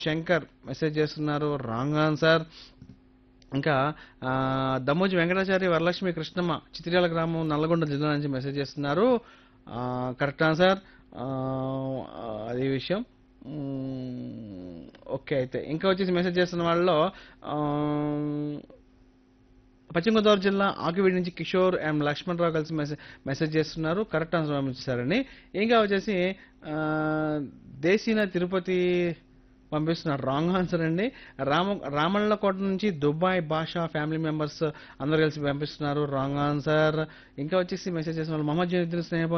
Shankar message చేస్తున్నారు, wrong answer. ఇంకా దమ్మోజి వెంకటాచారి వరలక్ష్మి కృష్ణమ్మ చిత్రియాల గ్రామం నల్లగొండ జిల్లా నుంచి మెసేజ్ చేస్తున్నారు, కరెక్ట్ ఆన్సర్. అదే విషయం. ఓకే, అయితే ఇంకా వచ్చేసి మెసేజ్ చేస్తున్న వాళ్ళలో ఆ, పశ్చిమ గోదావరి జిల్లా ఆకివీడి నుంచి కిషోర్ అండ్ లక్ష్మణరావు కలిసి మెసేజ్ చేస్తున్నారు, కరెక్ట్ ఆన్సర్ పంపించారని. ఇంకా వచ్చేసి ఆ, దేశీన తిరుపతి పంపిస్తున్నారు, రాంగ్ ఆన్సర్ అండి. రామళ్ళకోట నుంచి దుబాయ్ భాషా ఫ్యామిలీ మెంబర్స్ అందరు కలిసి పంపిస్తున్నారు, రాంగ్ ఆన్సర్. ఇంకా వచ్చేసి మెసేజ్ చేసిన వాళ్ళు మహమ్మద్ జైనుద్దీన్ స్నేహ